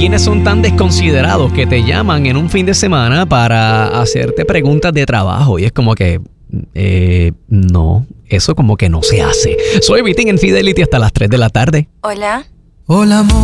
¿Quiénes son tan desconsiderados que te llaman en un fin de semana para hacerte preguntas de trabajo? Y es como que, no, eso como que no se hace. Soy Vitín en Fidelity hasta las 3 de la tarde. Hola. Hola, amor.